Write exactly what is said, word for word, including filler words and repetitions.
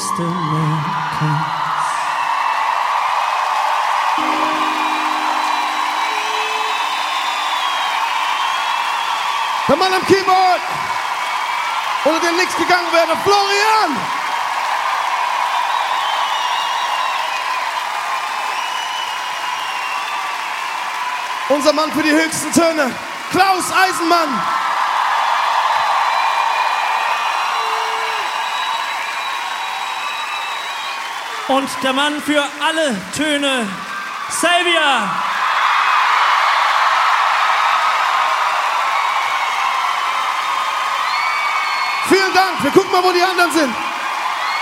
höchste Mensch. Der Mann am Keyboard, ohne den nichts gegangen wäre, Florian! Unser Mann für die höchsten Töne, Klaus Eisenmann! Und der Mann für alle Töne, Xavier! Vielen Dank, wir gucken mal, wo die anderen sind.